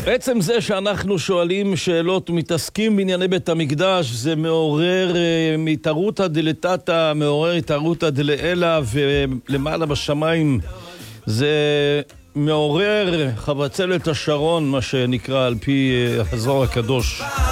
עצם זה שאנחנו שואלים שאלות ומתעסקים בענייני בית המקדש, זה מעורר מתערותא דלתתא, מעורר התערותא דלעילא, ולמעלה בשמיים זה מעורר חבצלת השרון, מה שנקרא על פי הזוהר הקדוש.